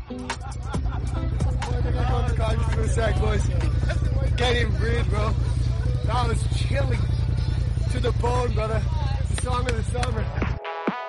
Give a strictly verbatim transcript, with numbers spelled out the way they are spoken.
For a sec, boys. Can't even breathe, bro. That was chilling to the bone, brother. The song of the summer.